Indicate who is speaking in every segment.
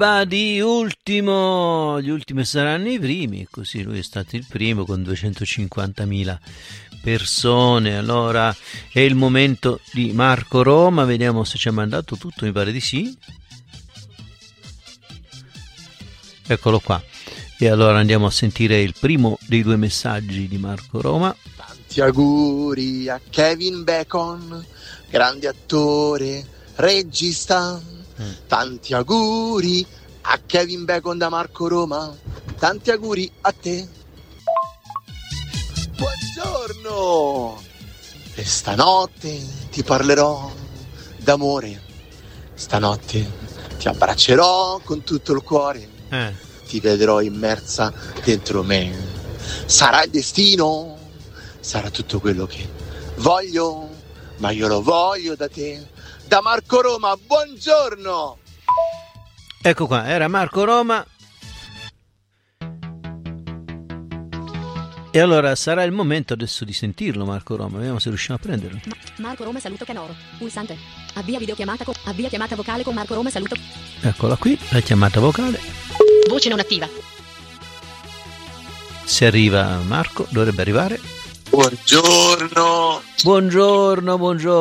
Speaker 1: tappa di Ultimo. Gli ultimi saranno i primi, così lui è stato il primo con 250.000 persone. Allora è il momento di Marco Roma, vediamo se ci ha mandato tutto, mi pare di sì. Eccolo qua. E allora andiamo a sentire il primo dei due messaggi di Marco Roma.
Speaker 2: Tanti auguri a Kevin Bacon, grande attore, regista. Tanti auguri a Kevin Bacon da Marco Roma. Tanti auguri a te. Buongiorno. E stanotte ti parlerò d'amore. Stanotte ti abbraccerò con tutto il cuore. Ti vedrò immersa dentro me. Sarà il destino, sarà tutto quello che voglio, ma io lo voglio da te. Da Marco Roma, buongiorno.
Speaker 1: Ecco qua, era Marco Roma. E allora sarà il momento adesso di sentirlo Marco Roma, vediamo se riusciamo a prenderlo.
Speaker 3: Marco Roma saluto Canoro, pulsante. Avvia videochiamata avvia chiamata vocale con Marco Roma saluto.
Speaker 1: Eccola qui, la chiamata vocale.
Speaker 3: Voce non attiva.
Speaker 1: Se arriva Marco, dovrebbe arrivare.
Speaker 2: Buongiorno.
Speaker 1: Buongiorno.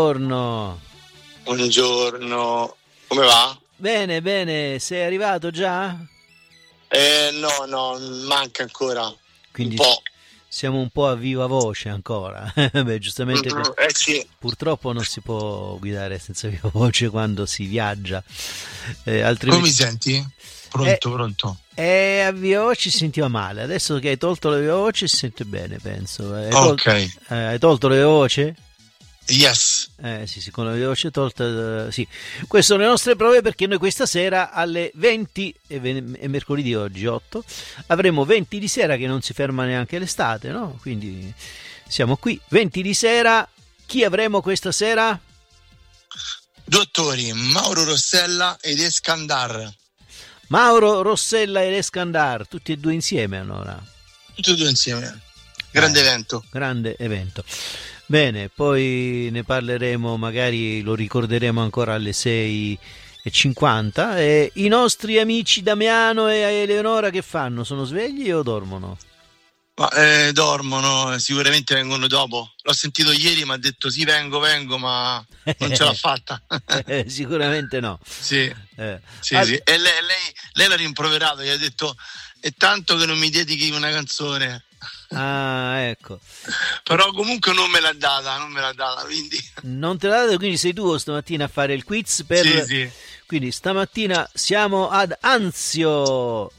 Speaker 2: Buongiorno. Come va?
Speaker 1: Bene, bene, sei arrivato già?
Speaker 2: No, manca ancora.
Speaker 1: Quindi
Speaker 2: un po'.
Speaker 1: Siamo un po' a viva voce ancora. Beh, giustamente
Speaker 2: sì.
Speaker 1: Purtroppo non si può guidare senza viva voce quando si viaggia. Altrimenti...
Speaker 4: Come mi senti? Pronto.
Speaker 1: A viva voce si sentiva male. Adesso che hai tolto la viva voce si sente bene, penso. Hai tolto la viva voce?
Speaker 4: Yes.
Speaker 1: Sì, con la viva voce tolta. Sì. Queste sono le nostre prove, perché noi questa sera alle 20, è mercoledì oggi 8, avremo 20 di sera, che non si ferma neanche l'estate, no? Quindi siamo qui, 20 di sera. Chi avremo questa sera?
Speaker 4: Dottori Mauro Rossella ed Eskandar.
Speaker 1: Mauro Rossella ed Eskandar, tutti e due insieme allora.
Speaker 4: Tutti e due insieme. Grande evento. Bene, poi ne parleremo, magari lo ricorderemo ancora alle 6:50. E i nostri amici Damiano e Eleonora che fanno? Sono svegli o dormono? Dormono, sicuramente vengono dopo. L'ho sentito ieri, mi ha detto sì, vengo, ma non ce l'ha fatta.
Speaker 1: Sicuramente no.
Speaker 4: Sì. Sì. E lei l'ha rimproverato, gli ha detto: è tanto che non mi dedichi una canzone.
Speaker 1: Ah, ecco.
Speaker 4: Però comunque non me l'ha data, quindi.
Speaker 1: Non te l'ha data, quindi sei tu stamattina a fare il quiz per...
Speaker 4: Sì.
Speaker 1: Quindi stamattina siamo ad Anzio.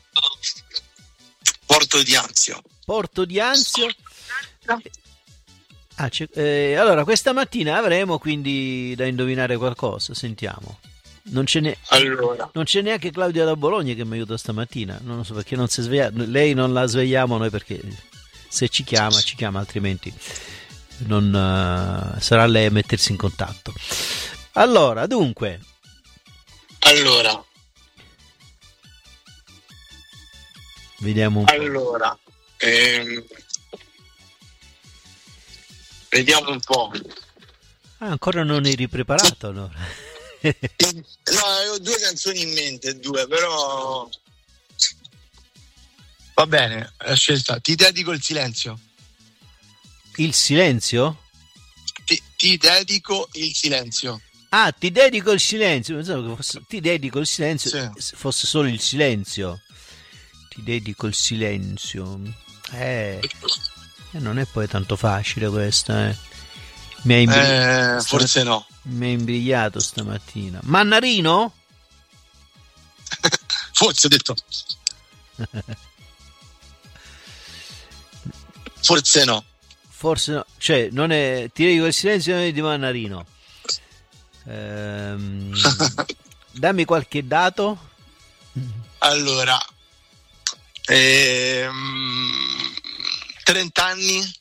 Speaker 4: Porto di Anzio.
Speaker 1: Allora questa mattina avremo quindi da indovinare qualcosa, sentiamo. Non c'è neanche Claudia da Bologna che mi aiuta stamattina, non lo so perché non si è svegliata. Lei non la svegliamo noi, perché se ci chiama, altrimenti non sarà lei a mettersi in contatto. Allora, dunque. Vediamo un po'.
Speaker 4: Vediamo un po'.
Speaker 1: Ancora non eri preparato allora?
Speaker 4: No, avevo due canzoni in mente, però va bene, la scelta. Ti dedico il silenzio.
Speaker 1: Il silenzio?
Speaker 4: Ti dedico il silenzio.
Speaker 1: Ah, ti dedico il silenzio. Pensavo che fosse, ti dedico il silenzio, sì. Fosse solo il silenzio. Ti dedico il silenzio. Non è poi tanto facile questa,
Speaker 4: forse no.
Speaker 1: Mi hai imbrigliato stamattina. Mannarino?
Speaker 4: Forse ho detto. Forse no.
Speaker 1: Cioè, non è. Ti dico il silenzio, non è di Mannarino. Dammi qualche dato.
Speaker 4: Allora, 30 anni.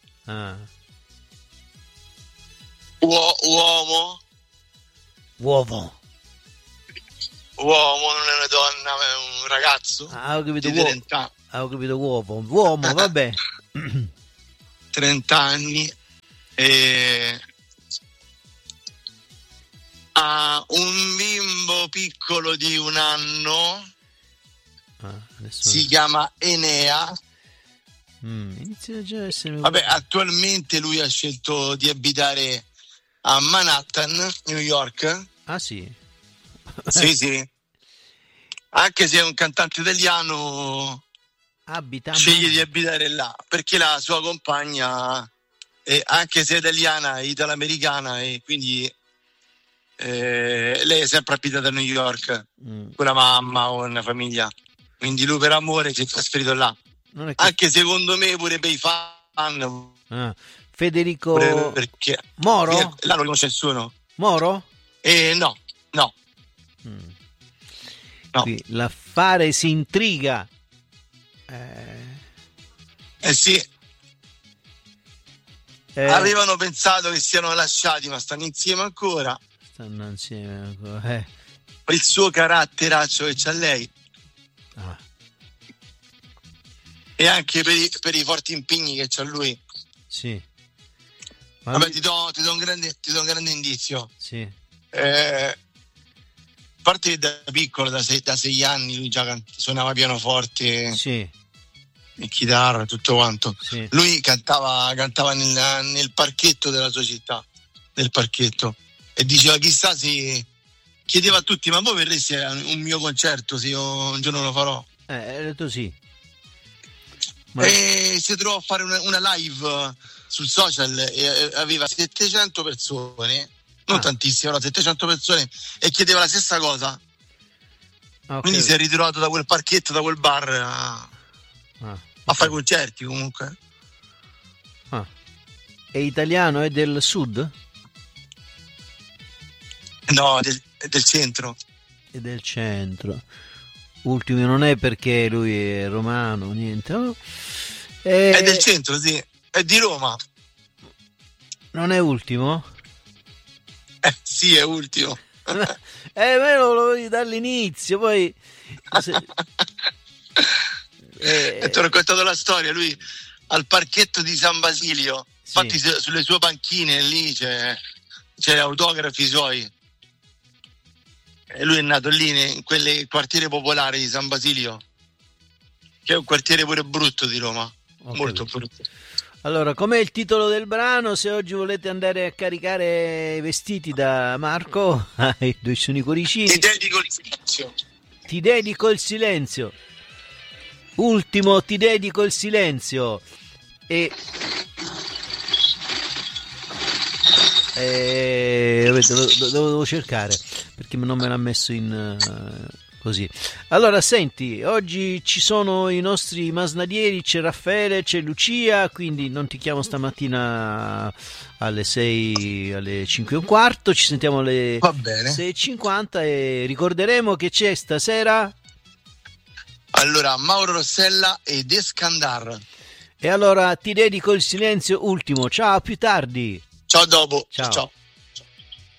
Speaker 4: Uomo.
Speaker 1: Uomo,
Speaker 4: non è una donna, è un ragazzo.
Speaker 1: Ho capito,
Speaker 4: di 30 anni.
Speaker 1: Ho capito, uomo, vabbè.
Speaker 4: 30 anni e
Speaker 2: Ha un bimbo piccolo di 1 anno, si chiama Enea.
Speaker 1: Inizia già a essere...
Speaker 2: Vabbè, attualmente lui ha scelto di abitare a Manhattan, New York.
Speaker 1: Ah sì?
Speaker 2: Sì. Anche se è un cantante italiano, sceglie di abitare là, perché la sua compagna, anche se è italiana, è italo-americana, e quindi lei è sempre abitata a New York con la mamma o una famiglia. Quindi lui per amore si è trasferito là. Anche secondo me pure per i fan.
Speaker 1: Federico
Speaker 2: perché
Speaker 1: Moro?
Speaker 2: Là non conosce nessuno.
Speaker 1: Moro?
Speaker 2: No.
Speaker 1: No. Qui l'affare si intriga.
Speaker 2: Sì. Avevano pensato che siano lasciati, ma stanno insieme ancora. Il suo caratteraccio che c'ha lei. E anche per i forti impegni che c'ha lui.
Speaker 1: Sì.
Speaker 2: Vabbè, ti do un grande indizio.
Speaker 1: Sì.
Speaker 2: A parte che da piccolo, da 6 anni, lui già suonava pianoforte,
Speaker 1: sì,
Speaker 2: e chitarra, tutto quanto.
Speaker 1: Sì.
Speaker 2: Lui cantava nel parchetto della sua città, nel parchetto, e diceva, chissà, si chiedeva a tutti, ma voi verreste a un mio concerto se io un giorno lo farò?
Speaker 1: Hai detto sì.
Speaker 2: E si trovò a fare una live sul social e aveva 700 persone, non tantissime, però 700 persone, e chiedeva la stessa cosa. Okay. Quindi si è ritrovato da quel parchetto, da quel bar a fare concerti comunque.
Speaker 1: È italiano? È del sud?
Speaker 2: No, è del centro.
Speaker 1: È del centro. Ultimo non è perché lui è romano, niente. No?
Speaker 2: È del centro, sì. È di Roma.
Speaker 1: Non è ultimo?
Speaker 2: Sì, è ultimo.
Speaker 1: Me lo volevo dall'inizio, poi...
Speaker 2: Ti ho raccontato la storia, lui al parchetto di San Basilio, sì. Infatti sulle sue panchine lì c'è autografi suoi. E lui è nato lì in quelle quartiere popolare di San Basilio, che è un quartiere pure brutto di Roma. Okay. Molto brutto.
Speaker 1: Allora, com'è il titolo del brano? Se oggi volete andare a caricare i vestiti da Marco, dove sono i cuoricini.
Speaker 2: Ti dedico il silenzio.
Speaker 1: Ti dedico il silenzio. Ultimo, ti dedico il silenzio. E devo cercare perché non me l'ha messo in così. Allora senti, oggi ci sono i nostri masnadieri, c'è Raffaele, c'è Lucia, quindi non ti chiamo stamattina alle 6, alle 5:15, ci sentiamo alle 6:50 e ricorderemo che c'è stasera
Speaker 2: allora Mauro Rossella ed Escandar.
Speaker 1: E allora ti dedico il silenzio ultimo. Ciao, a più tardi.
Speaker 2: Ciao, dopo.
Speaker 1: Ciao.
Speaker 2: Ciao.